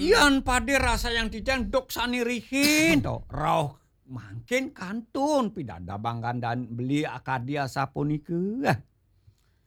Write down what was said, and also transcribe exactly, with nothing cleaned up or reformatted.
Ian pade rasa yang tijang dok sanirihin to. Rauh makin kantun pidada banggan dan beli akadia sapunikeun.